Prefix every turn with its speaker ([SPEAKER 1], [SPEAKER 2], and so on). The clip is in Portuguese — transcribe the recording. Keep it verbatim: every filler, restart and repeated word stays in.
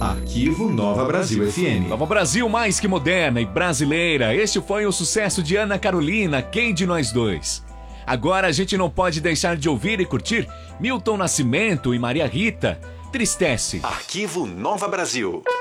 [SPEAKER 1] Arquivo Nova Brasil F M.
[SPEAKER 2] Nova Brasil mais que moderna e brasileira. Este foi o sucesso de Ana Carolina, Quem de Nós Dois. Agora a gente não pode deixar de ouvir e curtir Milton Nascimento e Maria Rita, Tristece.
[SPEAKER 1] Arquivo Nova Brasil.